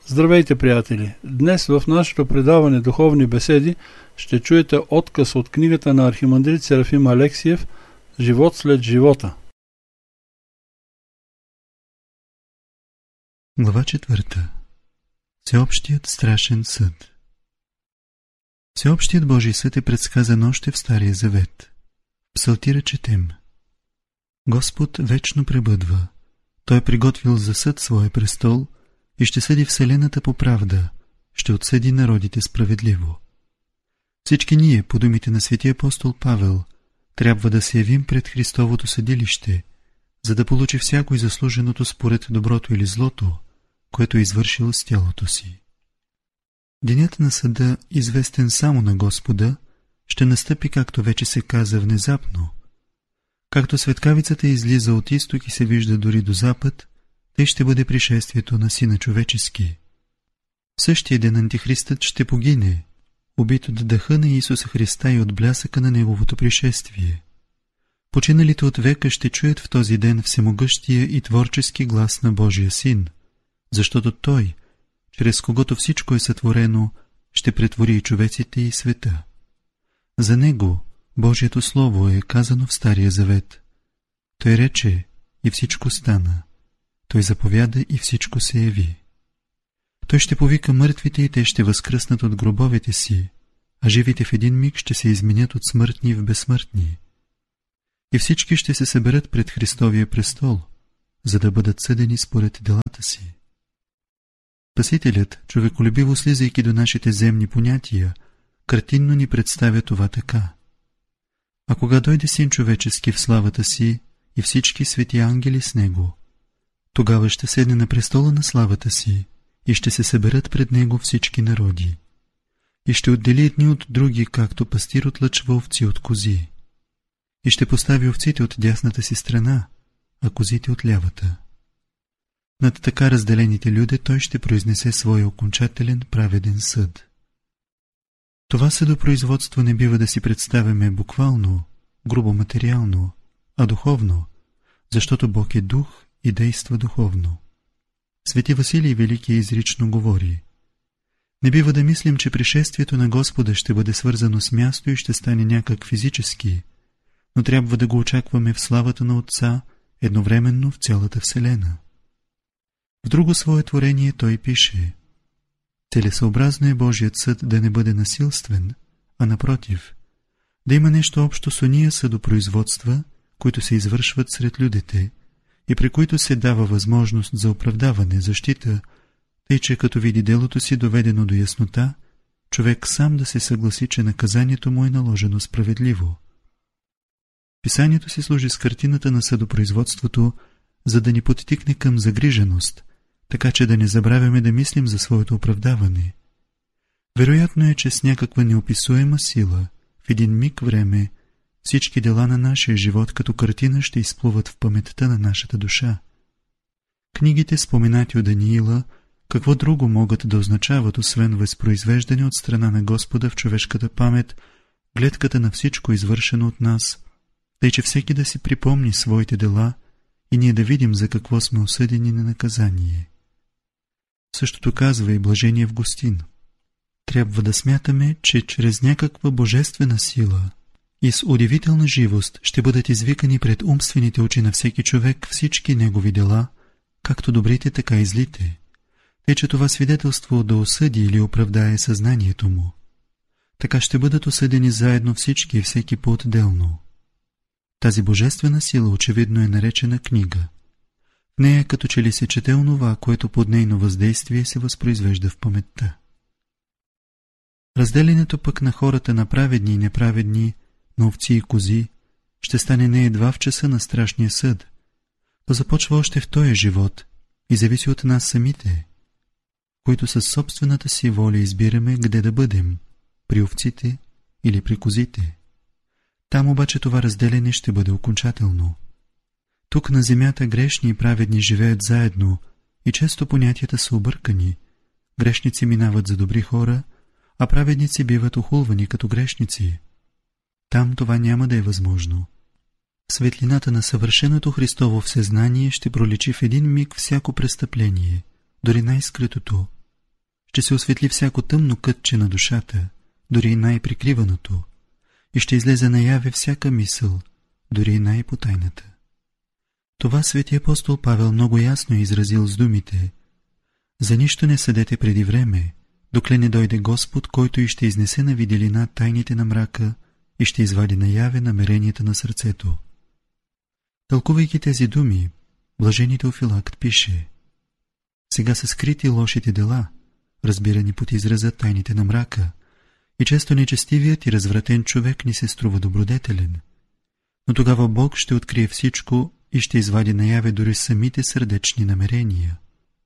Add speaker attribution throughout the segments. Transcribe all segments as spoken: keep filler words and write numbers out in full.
Speaker 1: Здравейте, приятели! Днес в нашето предаване Духовни беседи ще чуете откъс от книгата на архимандрит Серафим Алексиев «Живот след живота».
Speaker 2: Глава четвърта. Всеобщият страшен съд. Всеобщият Божий съд е предсказан още в Стария завет. Псалтира четем: Господ вечно пребъдва. Той е приготвил за съд своя престол и ще съди вселената по правда, ще отсъди народите справедливо. Всички ние, по думите на светия апостол Павел, трябва да се явим пред Христовото съдилище, за да получи всякой заслуженото според доброто или злото, което е извършил с тялото си. Денят на съда, известен само на Господа, ще настъпи, както вече се каза, внезапно. Както светкавицата излиза от изток и се вижда дори до запад, тъй ще бъде пришествието на Сина човечески. В същия ден антихристът ще погине, убит от дъха на Исуса Христа и от блясъка на Неговото пришествие. Починалите от века ще чуят в този ден всемогъщия и творчески глас на Божия Син, защото Той, чрез когото всичко е сътворено, ще претвори и човеците и света. За Него Божието Слово е казано в Стария завет. Той рече и всичко стана. Той заповяда и всичко се яви. Той ще повика мъртвите и те ще възкръснат от гробовете си, а живите в един миг ще се изменят от смъртни в безсмъртни. И всички ще се съберат пред Христовия престол, за да бъдат съдени според делата си. Спасителят, човеколюбиво слизайки до нашите земни понятия, картинно ни представя това така: а кога дойде Син човечески в славата си и всички свети ангели с Него, тогава ще седне на престола на славата си и ще се съберат пред Него всички народи. И ще отдели едни от други, както пастир отлъчва овци от кози. И ще постави овците от дясната си страна, а козите от лявата. Над така разделените люде Той ще произнесе своя окончателен праведен съд. Това съдопроизводство не бива да си представяме буквално, грубо материално, а духовно, защото Бог е дух и действа духовно. Свети Василий Велики изрично говори: не бива да мислим, че пришествието на Господа ще бъде свързано с място и ще стане някак физически, но трябва да го очакваме в славата на Отца едновременно в цялата Вселена. В друго свое творение той пише: целесъобразно е Божият съд да не бъде насилствен, а напротив, да има нещо общо с ония съдопроизводства, които се извършват сред людите и при които се дава възможност за оправдаване, защита, тъй че като види делото си доведено до яснота, човек сам да се съгласи, че наказанието му е наложено справедливо. Писанието си служи с картината на съдопроизводството, за да ни подтикне към загриженост, така че да не забравяме да мислим за своето оправдаване. Вероятно е, че с някаква неописуема сила, в един миг време, всички дела на нашия живот като картина ще изплуват в паметта на нашата душа. Книгите, споменати от Даниила, какво друго могат да означават, освен възпроизвеждане от страна на Господа в човешката памет, гледката на всичко извършено от нас, тъй че всеки да си припомни своите дела и ние да видим за какво сме осъдени на наказание. Същото казва и блажение Августин. Трябва да смятаме, че чрез някаква божествена сила и с удивителна живост ще бъдат извикани пред умствените очи на всеки човек всички негови дела, както добрите, така и злите, тъй че това свидетелство да осъди или оправдае съзнанието му. Така ще бъдат осъдени заедно всички и всеки по-отделно. Тази божествена сила очевидно е наречена книга. В нея като че ли се чете онова, което под нейно въздействие се възпроизвежда в паметта. Разделянето пък на хората на праведни и неправедни, на овци и кози, ще стане не едва в часа на страшния съд. То започва още в този живот и зависи от нас самите, които със собствената си воля избираме къде да бъдем, при овците или при козите. Там обаче това разделяне ще бъде окончателно. Тук на земята грешни и праведни живеят заедно и често понятията са объркани. Грешници минават за добри хора, а праведници биват охулвани като грешници. Там това няма да е възможно. В светлината на съвършеното Христово всезнание ще проличи в един миг всяко престъпление, дори най-скритото, ще се осветли всяко тъмно кътче на душата, дори и най-прикриваното, и ще излезе наяве всяка мисъл, дори и най-потайната. Това свети апостол Павел много ясно е изразил с думите: за нищо не съдете преди време, докле не дойде Господ, който и ще изнесе на виделина тайните на мрака и ще извади наяве намеренията на сърцето. Тълкувайки тези думи, блажени Теофилакт пише: сега са скрити лошите дела, разбирани под израза тайните на мрака, и често нечестивият и развратен човек ни се струва добродетелен. Но тогава Бог ще открие всичко и ще извади наяве дори самите сърдечни намерения.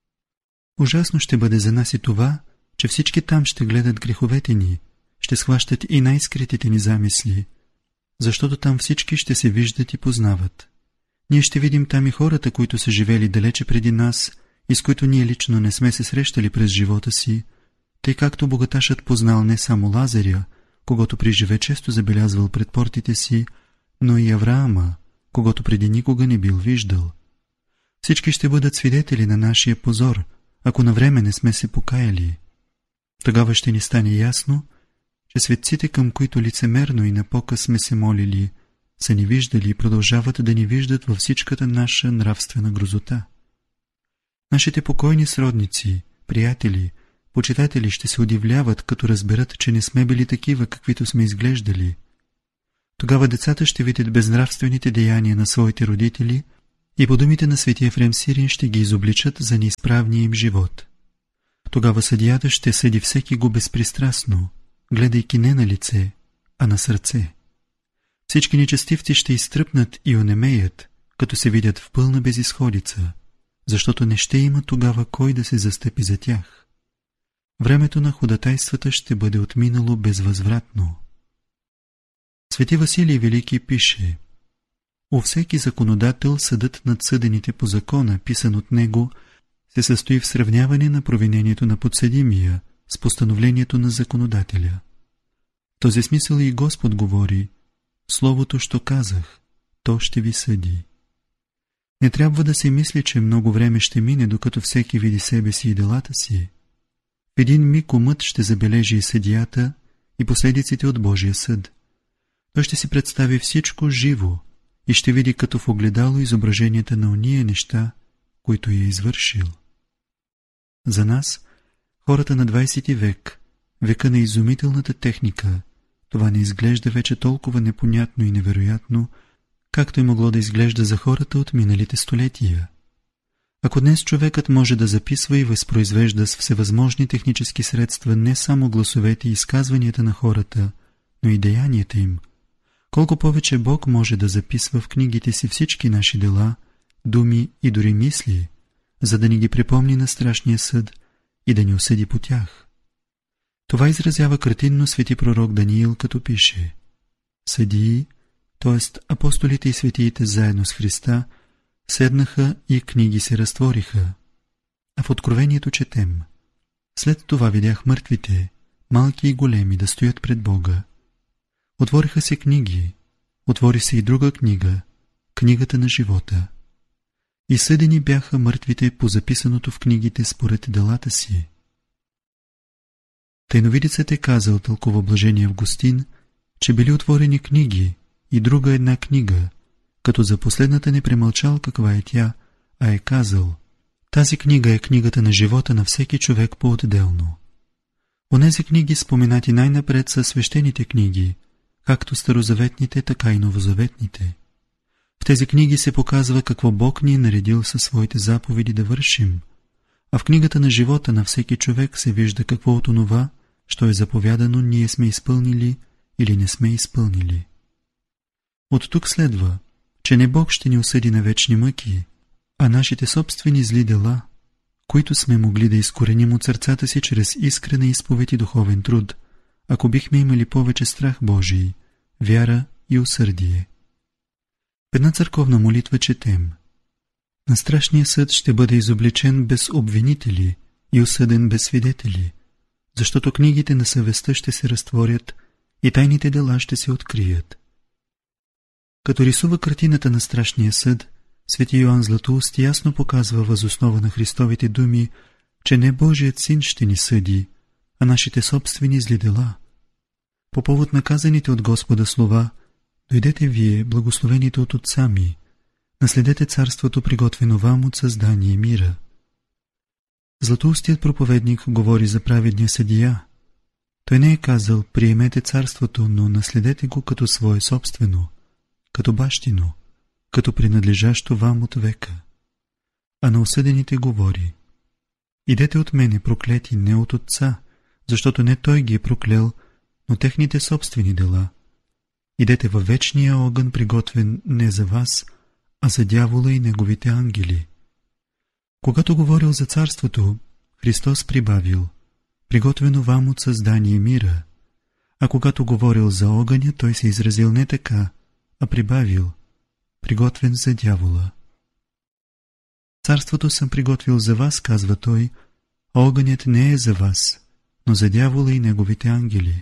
Speaker 2: Ужасно ще бъде за нас и това, че всички там ще гледат греховете ни, ще схващат и най-скритите ни замисли, защото там всички ще се виждат и познават. Ние ще видим там и хората, които са живели далече преди нас и с които ние лично не сме се срещали през живота си, тъй както богаташът познал не само Лазаря, когото при живе често забелязвал пред портите си, но и Авраама, когото преди никога не бил виждал. Всички ще бъдат свидетели на нашия позор, ако навреме не сме се покаяли. Тогава ще ни стане ясно, че светците, към които лицемерно и на показ сме се молили, са ни виждали и продължават да ни виждат във всичката наша нравствена грозота. Нашите покойни сродници, приятели, почитатели ще се удивляват, като разберат, че не сме били такива, каквито сме изглеждали. Тогава децата ще видят безнравствените деяния на своите родители и по думите на светия Ефрем Сирин ще ги изобличат за неизправния им живот. Тогава съдията ще съди всеки го безпристрастно, гледайки не на лице, а на сърце. Всички нечестивци ще изтръпнат и онемеят, като се видят в пълна безизходица, защото не ще има тогава кой да се застъпи за тях. Времето на ходатайствата ще бъде отминало безвъзвратно. Свети Василий Велики пише: у всеки законодател съдът над съдените по закона, писан от него, се състои в сравняване на провинението на подсъдимия с постановлението на законодателя. В този смисъл и Господ говори: словото, що казах, то ще ви съди. Не трябва да се мисли, че много време ще мине, докато всеки види себе си и делата си. В един миг умът ще забележи и съдията, и последиците от Божия съд. Той ще си представи всичко живо и ще види като в огледало изображенията на ония неща, които е извършил. За нас, хората на двайсети век, века на изумителната техника, това не изглежда вече толкова непонятно и невероятно, както е могло да изглежда за хората от миналите столетия. Ако днес човекът може да записва и възпроизвежда с всевъзможни технически средства не само гласовете и изказванията на хората, но и деянията им, колко повече Бог може да записва в книгите си всички наши дела, думи и дори мисли, за да ни ги припомни на страшния съд и да ни осъди по тях. Това изразява картинно свети пророк Даниил, като пише: съдии, т.е. апостолите и светиите заедно с Христа, седнаха и книги се разтвориха. А в Откровението четем: след това видях мъртвите, малки и големи, да стоят пред Бога. Отвориха се книги, отвори се и друга книга, книгата на живота. И съдени бяха мъртвите по записаното в книгите според делата си. Тайновидецът е казал, тълкува блажения Августин, че били отворени книги и друга една книга, като за последната не премълчал каква е тя, а е казал: тази книга е книгата на живота на всеки човек по-отделно. Онези книги, споменати най-напред, са свещените книги, както старозаветните, така и новозаветните. В тези книги се показва какво Бог ни е наредил със своите заповеди да вършим, а в книгата на живота на всеки човек се вижда какво от онова, що е заповядано, ние сме изпълнили или не сме изпълнили. От тук следва, че не Бог ще ни осъди на вечни мъки, а нашите собствени зли дела, които сме могли да изкореним от сърцата си чрез искрена изповед и духовен труд, ако бихме имали повече страх Божий, вяра и усърдие. В една църковна молитва четем: на страшния съд ще бъде изобличен без обвинители и осъден без свидетели, защото книгите на съвестта ще се разтворят и тайните дела ще се открият. Като рисува картината на страшния съд, свети Йоан Златоуст ясно показва въз основа на Христовите думи, че не Божият Син ще ни съди, а нашите собствени зли дела. По повод на казаните от Господа слова: дойдете вие, благословените от Отца ми, наследете царството, приготвено вам от създание и мира. Златоустият проповедник говори за праведния съдия. Той не е казал: приемете царството, но наследете го като свое собствено, като бащино, като принадлежащо вам от века. А на осъдените говори: идете от мене, проклети, не от Отца, защото не Той ги е проклел, но техните собствени дела. Идете във вечния огън, приготвен не за вас, а за дявола и неговите ангели. Когато говорил за царството, Христос прибавил: приготвено вам от създание мира. А когато говорил за огъня, той се изразил не така, а прибавил: приготвен за дявола. Царството съм приготвил за вас, казва той, а огънят не е за вас, но за дявола и неговите ангели.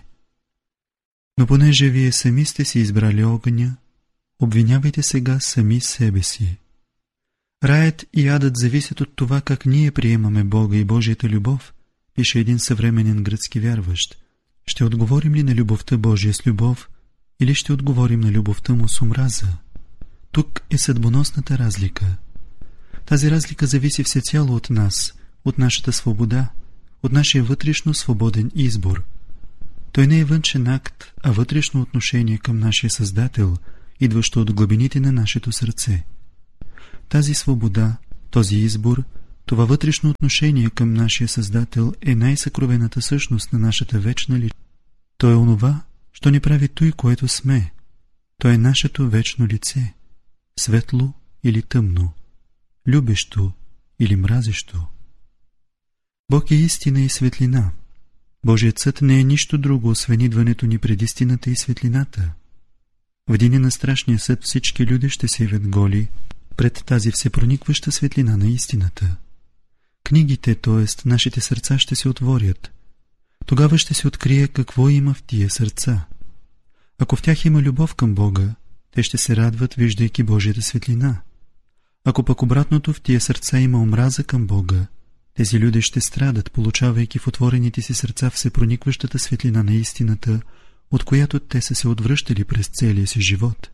Speaker 2: Но понеже вие сами сте си избрали огъня, обвинявайте сега сами себе си. Раят и адът зависят от това как ние приемаме Бога и Божията любов, пише един съвременен гръцки вярващ. Ще отговорим ли на любовта Божия с любов, или ще отговорим на любовта му с омраза? Тук е съдбоносната разлика. Тази разлика зависи всецяло от нас, от нашата свобода, от нашия вътрешно свободен избор. Той не е външен акт, а вътрешно отношение към нашия Създател, идващо от глъбините на нашето сърце. Тази свобода, този избор, това вътрешно отношение към нашия Създател е най-съкровената същност на нашата вечна личност. То е онова, що ни прави той, което сме. То е нашето вечно лице, светло или тъмно, любещо или мразещо. Бог е истина и светлина. Божият съд не е нищо друго, освен идването ни пред истината и светлината. В деня на страшния съд всички люди ще се явят голи пред тази всепроникваща светлина на истината. Книгите, т.е. нашите сърца, ще се отворят. Тогава ще се открие какво има в тия сърца. Ако в тях има любов към Бога, те ще се радват, виждайки Божията светлина. Ако пък обратното, в тия сърца има омраза към Бога, тези люди ще страдат, получавайки в отворените си сърца всепроникващата светлина на истината, от която те са се отвръщали през целия си живот.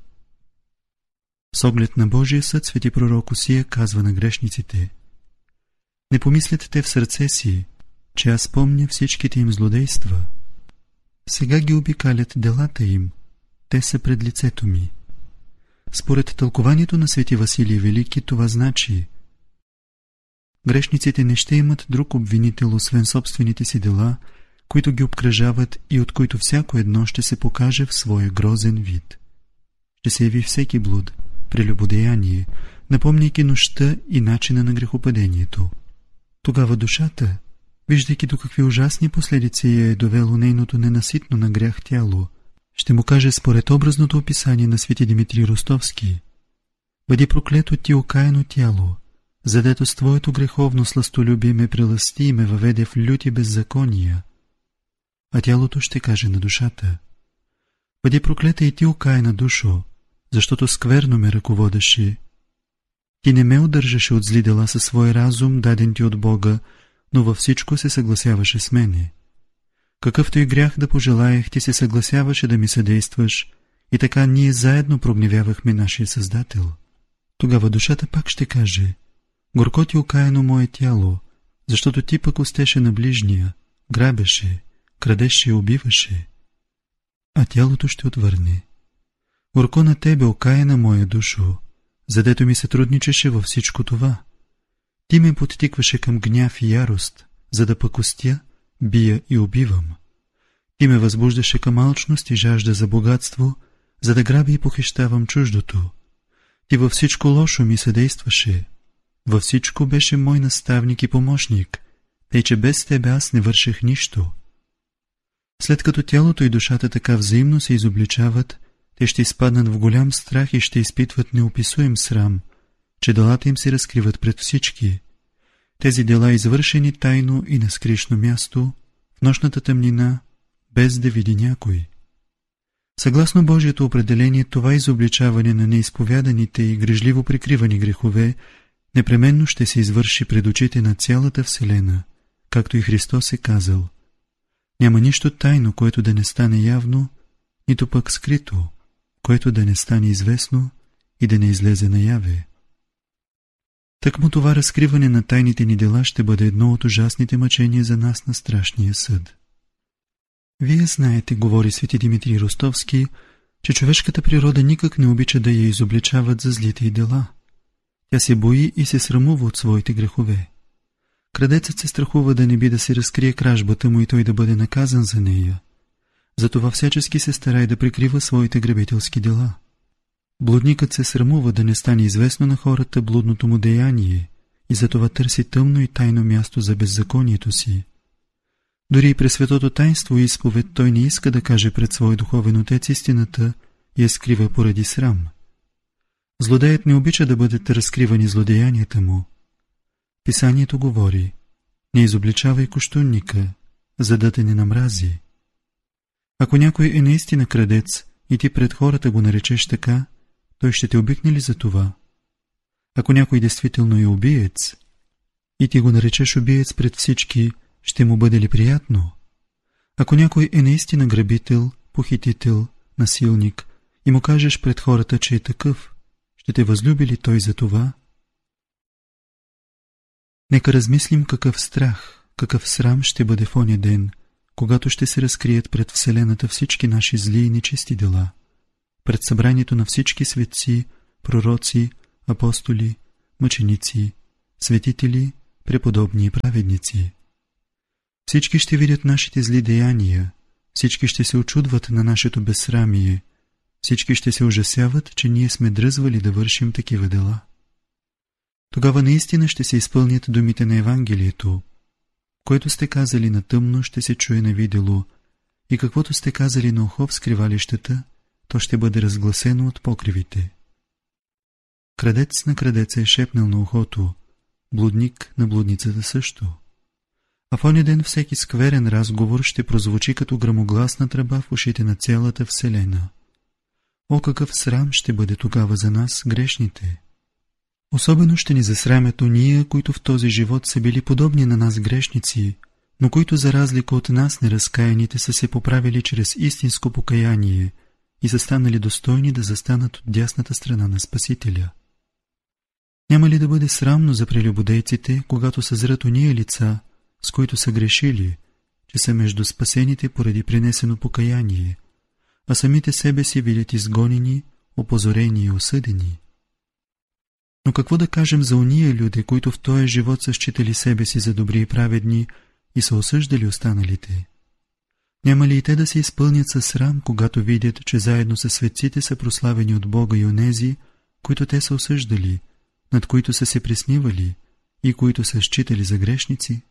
Speaker 2: С оглед на Божия съд свети пророк Осия казва на грешниците: не помислят те в сърце си, че аз помня всичките им злодейства. Сега ги обикалят делата им, те са пред лицето ми. Според тълкованието на свети Василий Велики, това значи: грешниците не ще имат друг обвинител, освен собствените си дела, които ги обкръжават и от които всяко едно ще се покаже в своя грозен вид. Ще се яви всеки блуд, прелюбодеяние, напомняйки нощта и начина на грехопадението. Тогава душата, виждайки до какви ужасни последици е довело нейното ненаситно на грях тяло, ще му каже според образното описание на свети Димитрий Ростовски: бъди проклето ти, окаяно тяло, задето с твоето греховно сластолюбие ме прелъсти и ме въведе в люти беззакония. А тялото ще каже на душата: бъди проклета и ти, окаяна душо, защото скверно ме ръководеше. Ти не ме удържаше от зли дела със свой разум, даден ти от Бога, но във всичко се съгласяваше с мене. Какъвто и грях да пожелаях, ти се съгласяваше да ми съдействаш, и така ние заедно прогневявахме нашия Създател. Тогава душата пак ще каже: горко ти, окаяно мое тяло, защото ти пък остеше на ближния, грабеше, крадеше и убиваше. А тялото ще отвърне: горко на тебе, окаяна моя душо, задето ми сътрудничеше във всичко това. Ти ме подтикваше към гняв и ярост, за да пакостя, бия и убивам. Ти ме възбуждаше към алчност и жажда за богатство, за да грабя и похищавам чуждото. Ти във всичко лошо ми съдействаше. Във всичко беше мой наставник и помощник, тъй че без тебе аз не вършех нищо. След като тялото и душата така взаимно се изобличават, те ще изпаднат в голям страх и ще изпитват неописуем срам, че делата им се разкриват пред всички. Тези дела, извършени тайно и на скришно място, в нощната тъмнина, без да види някой. Съгласно Божието определение, това изобличаване на неизповяданите и грижливо прикривани грехове непременно ще се извърши пред очите на цялата Вселена както и Христос е казал: няма нищо тайно, което да не стане явно, нито пък скрито, което да не стане известно и да не излезе наяве. Тъкмо това разкриване на тайните ни дела ще бъде едно от ужасните мъчения за нас на страшния съд. Вие знаете, говори свети Димитрий Ростовски, че човешката природа никак не обича да я изобличават за злите й дела. Тя се бои и се срамува от своите грехове. Крадецът се страхува да не би да се разкрие кражбата му и той да бъде наказан за нея. Затова всячески се старае да прикрива своите грабителски дела. Блудникът се срамува да не стане известно на хората блудното му деяние и затова търси тъмно и тайно място за беззаконието си. Дори и през светото таинство и изповед той не иска да каже пред свой духовен отец истината и я скрива поради срам. Злодеят не обича да бъдат разкривани злодеянията му. Писанието говори: не изобличавай кощунника, за да те не намрази. Ако някой е наистина крадец и ти пред хората го наречеш така, той ще те обикне ли за това? Ако някой действително е убиец и ти го наречеш убиец пред всички, ще му бъде ли приятно? Ако някой е наистина грабител, похитител, насилник и му кажеш пред хората, че е такъв, ще те възлюби ли той за това? Нека размислим какъв страх, какъв срам ще бъде в оня ден, когато ще се разкрият пред Вселената всички наши зли и нечисти дела, пред събранието на всички светци, пророци, апостоли, мъченици, светители, преподобни и праведници. Всички ще видят нашите зли деяния, всички ще се очудват на нашето безсрамие, всички ще се ужасяват, че ние сме дръзвали да вършим такива дела. Тогава наистина ще се изпълнят думите на Евангелието: което сте казали на тъмно, ще се чуе на видело, и каквото сте казали на ухо в скривалищата, то ще бъде разгласено от покривите. Крадец на крадеца е шепнал на ухото, блудник на блудницата също. А в оня ден всеки скверен разговор ще прозвучи като грамогласна тръба в ушите на цялата Вселена. О, какъв срам ще бъде тогава за нас, грешните! Особено ще ни засрамят ония, които в този живот са били подобни на нас грешници, но които за разлика от нас неразкаяните са се поправили чрез истинско покаяние и са станали достойни да застанат от дясната страна на Спасителя. Няма ли да бъде срамно за прелюбодейците, когато съзрат ония лица, с които са грешили, че са между спасените поради принесено покаяние, а самите себе си видят изгонени, опозорени и осъдени? Но какво да кажем за ония люди, които в този живот са считали себе си за добри и праведни и са осъждали останалите? Няма ли и те да се изпълнят със срам, когато видят, че заедно със светците са прославени от Бога и онези, които те са осъждали, над които са се присмивали и които са считали за грешници?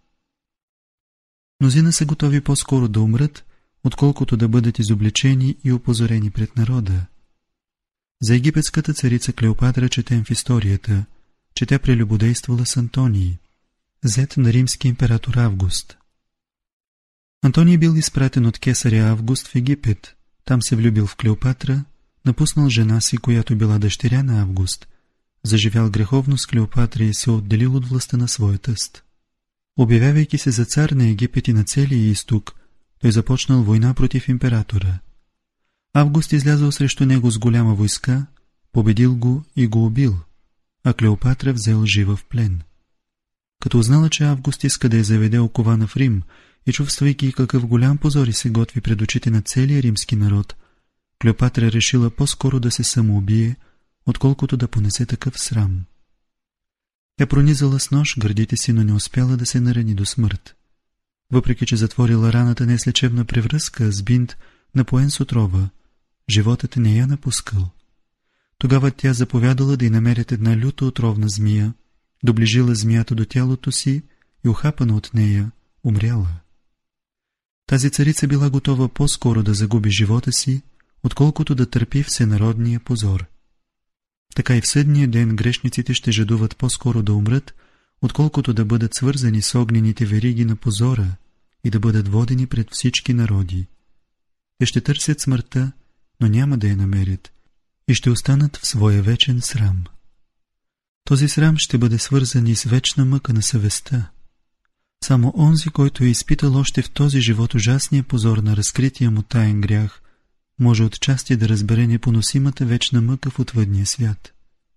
Speaker 2: Мнозина са готови по-скоро да умрат, отколкото да бъдат изобличени и опозорени пред народа. За египетската царица Клеопатра четем в историята, че тя прелюбодействала с Антоний, зет на римски император Август. Антоний бил изпратен от кесаря Август в Египет, там се влюбил в Клеопатра, напуснал жена си, която била дъщеря на Август, заживял греховно с Клеопатра и се отделил от властта на своя тъст. Обявявайки се за цар на Египет и на целия изток, той започнал война против императора. Август излязъл срещу него с голяма войска, победил го и го убил, а Клеопатра взел жива в плен. Като узнала, че Август иска да я заведе окована в Рим и чувствайки какъв голям позор и се готви пред очите на целия римски народ, Клеопатра решила по-скоро да се самоубие, отколкото да понесе такъв срам. Тя пронизала с нож гърдите си, но не успяла да се нарани до смърт. Въпреки че затворила раната не с лечебна превръзка, с бинт, напоен с отрова, животът не я напускал. Тогава тя заповядала да й намерят една люта отровна змия, доближила змията до тялото си и ухапана от нея, умряла. Тази царица била готова по-скоро да загуби живота си, отколкото да търпи всенародния позор. Така и в съдния ден грешниците ще жадуват по-скоро да умрат, отколкото да бъдат свързани с огнените вериги на позора и да бъдат водени пред всички народи. Те ще търсят смъртта, но няма да я намерят и ще останат в своя вечен срам. Този срам ще бъде свързан и с вечна мъка на съвестта. Само онзи, който е изпитал още в този живот ужасния позор на разкрития му таен грях, може отчасти да разбере непоносимата вечна мъка в отвъдния свят.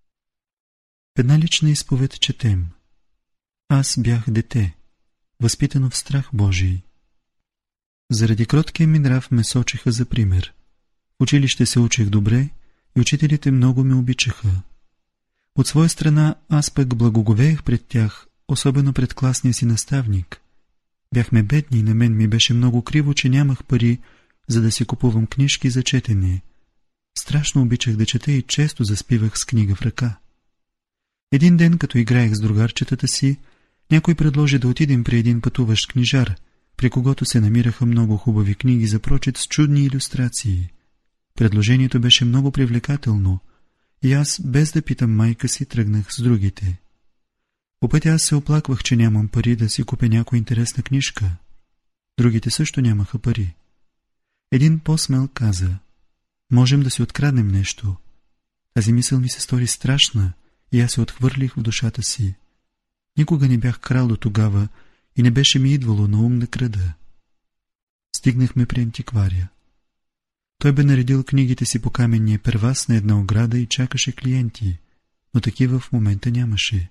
Speaker 2: В една лична изповед четем: аз бях дете, възпитано в страх Божий. Заради кроткия ми нрав ме сочиха за пример. В училище се учих добре и учителите много ме обичаха. От своя страна аз пък благоговеех пред тях, особено пред класния си наставник. Бяхме бедни и на мен ми беше много криво, че нямах пари, за да си купувам книжки за четене. Страшно обичах да чета и често заспивах с книга в ръка. Един ден, като играех с другарчетата си, някой предложи да отидем при един пътуващ книжар, при когото се намираха много хубави книги за прочит с чудни илюстрации. Предложението беше много привлекателно и аз, без да питам майка си, тръгнах с другите. По пътя аз се оплаквах, че нямам пари да си купя някоя интересна книжка. Другите също нямаха пари. Един по-смел каза: можем да си откраднем нещо. Тази мисъл ми се стори страшна и аз се отхвърлих в душата си. Никога не бях крал до тогава и не беше ми идвало на ум да крада. Стигнахме при антиквария. Той бе наредил книгите си по каменния первас на една ограда и чакаше клиенти, но такива в момента нямаше.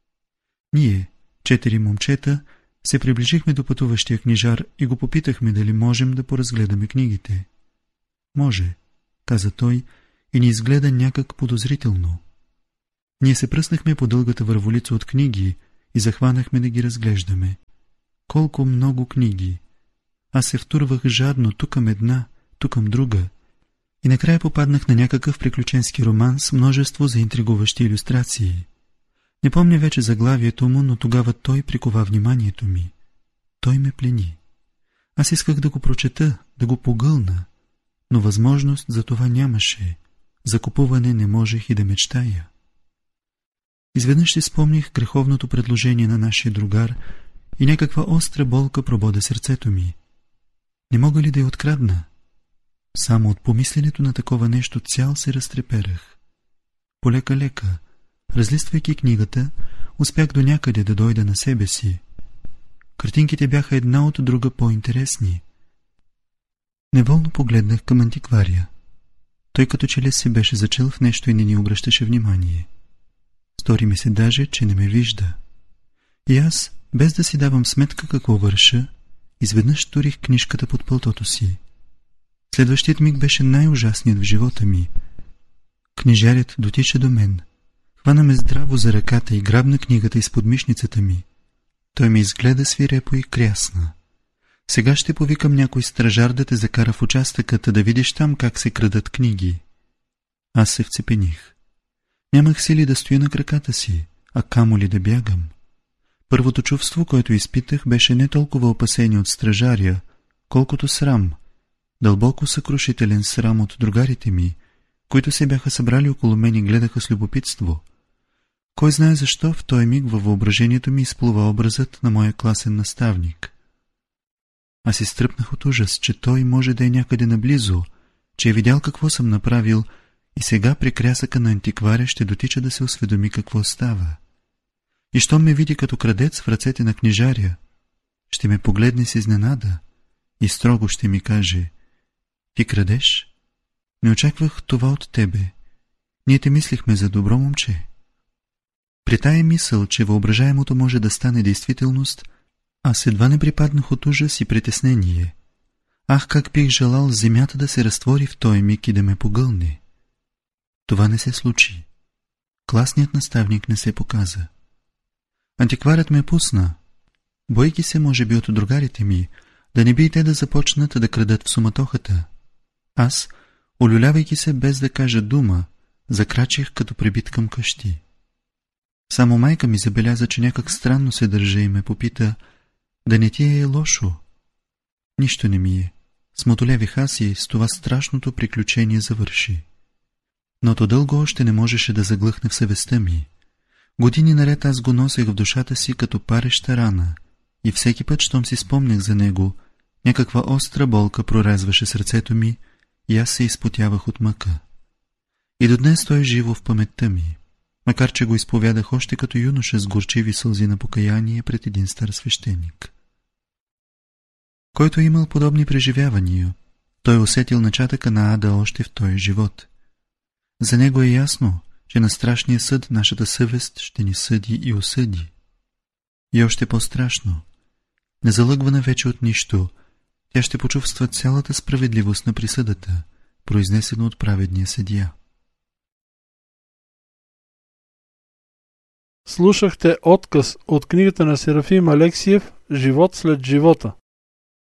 Speaker 2: Ние, четири момчета, се приближихме до пътуващия книжар и го попитахме дали можем да поразгледаме книгите. Може, каза той и ни изгледа някак подозрително. Ние се пръснахме по дългата върволица от книги и захванахме да ги разглеждаме. Колко много книги! Аз се втурвах жадно тук към една, тук към друга и накрая попаднах на някакъв приключенски роман с множество заинтригуващи илюстрации. Не помня вече заглавието му, но тогава той прикова вниманието ми. Той ме плени. Аз исках да го прочета, да го погълна, но възможност за това нямаше. За купуване не можех и да мечтая. Изведнъж си спомних греховното предложение на нашия другар и някаква остра болка прободе сърцето ми. Не мога ли да я открадна? Само от помисленето на такова нещо цял се разтреперах. Полека-лека, разлиствайки книгата, успях до някъде да дойда на себе си. Картинките бяха една от друга по-интересни. Неволно погледнах към антиквария. Той като че ли се беше зачел в нещо и не ни обръщаше внимание. Стори ми се даже, че не ме вижда. И аз, без да си давам сметка какво върша, изведнъж турих книжката под пълтото си. Следващият миг беше най-ужасният в живота ми. Книжарят дотича до мен. Хвана ме здраво за ръката и грабна книгата изпод мишницата ми. Той ме изгледа свирепо и крясна. Сега ще повикам някой стражар да те закара в участъката, да видиш там как се крадат книги. Аз се вцепених. Нямах сили да стоя на краката си, а камо ли да бягам. Първото чувство, което изпитах, беше не толкова опасение от стражаря, колкото срам, дълбоко съкрушителен срам от другарите ми, които се бяха събрали около мен и гледаха с любопитство. Кой знае защо в този миг във въображението ми изплува образът на моя класен наставник. Аз изтръпнах от ужас, че той може да е някъде наблизо, че е видял какво съм направил и сега при крясъка на антикваря ще дотича да се осведоми какво става. И щом ме види като крадец в ръцете на книжаря, ще ме погледне с изненада и строго ще ми каже: ти крадеш? Не очаквах това от тебе. Ние те мислихме за добро момче. При тая мисъл, че въображаемото може да стане действителност, аз едва не припаднах от ужас и притеснение. Ах, как бих желал земята да се разтвори в този миг и да ме погълне. Това не се случи. Класният наставник не се показа. Антикварът ме пусна, бойки се, може би, от другарите ми, да не би и те да започнат да крадат в суматохата. Аз, олюлявайки се без да кажа дума, закрачих като прибит към къщи. Само майка ми забеляза, че някак странно се държа и ме попита: да не ти е лошо? Нищо не ми е. Смотолевих аз и с това страшното приключение завърши. Но то дълго още не можеше да заглъхне в съвестта ми. Години наред аз го носех в душата си като пареща рана и всеки път, щом си спомнях за него, някаква остра болка прорезваше сърцето ми и аз се изпотявах от мъка. И до днес той е живо в паметта ми. макар че го изповядах още като юноша с горчиви сълзи на покаяние пред един стар свещеник. Който е имал подобни преживявания, той усетил начатъка на ада още в този живот. За него е ясно, че на страшния съд нашата съвест ще ни съди и осъди. И още по-страшно, незалъгвана вече от нищо, тя ще почувства цялата справедливост на присъдата, произнесена от праведния съдия.
Speaker 1: Слушахте отказ от книгата на Серафим Алексиев «Живот след живота».